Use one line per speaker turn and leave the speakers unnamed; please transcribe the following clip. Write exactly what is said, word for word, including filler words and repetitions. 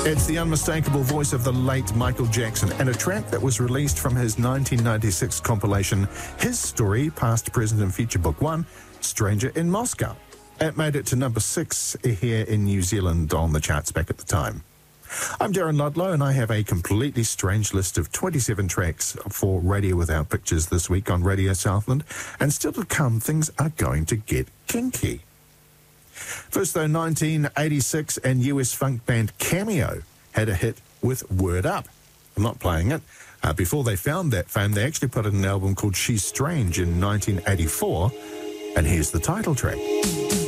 It's the unmistakable voice of the late Michael Jackson, and a track that was released from his nineteen ninety-six compilation, His Story, Past, Present and Future Book one, Stranger in Moscow. It made it to number six here in New Zealand on the charts back at the time. I'm Darren Ludlow, and I have a completely strange list of twenty-seven tracks for Radio Without Pictures this week on Radio Southland, and still to come, things are going to get kinky. First, though, nineteen eighty-six, and U S funk band Cameo had a hit with Word Up. I'm not playing it. Uh, before they found that fame, they actually put out an album called She's Strange in nineteen eighty-four, and here's the title track.